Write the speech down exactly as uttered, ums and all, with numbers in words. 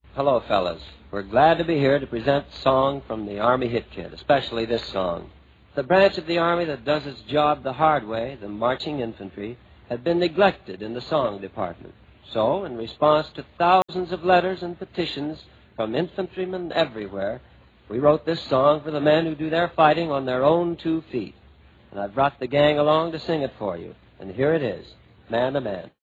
Hello, fellas. We're glad to be here to present a song from the Army Hit Kit, especially this song. The branch of the Army that does its job the hard way, the marching infantry, had been neglected in the song department. So, in response to thousands of letters and petitions from infantrymen everywhere, we wrote this song for the men who do their fighting on their own two feet. And I brought the gang along to sing it for you. And here it is, Man to Man.